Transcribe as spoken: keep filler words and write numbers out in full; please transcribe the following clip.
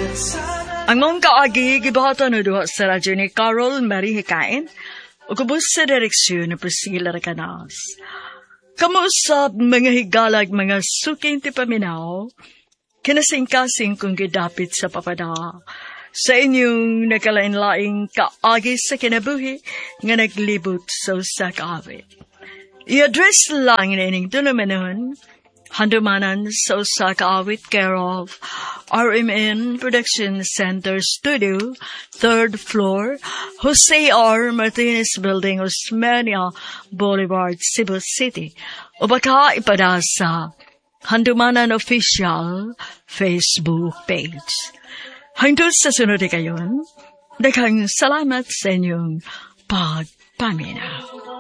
Ang mong kaagi, gibahatan na duha sa radyo ni Carol Marie Hikain, o kubos sa direksyon na Priscilla Racanas. Kamusap mga higalag mga suking ti paminaw, kinasing-kasing kung gidapit sa papada, sa inyong nakalain-laing kaagi sa kinabuhi nga naglibot sa usa ka awit. I-address lang na ining tulamanon, handumanan sa usa ka awit care of R M N Production Center Studio, third floor, Jose R. Martinez Building, Osmeña Boulevard, Cebu City. O baka ipada sa Handumanan Official Facebook page. Hangtod sa sunod kayon, daghang salamat sa inyong pagpaminaw.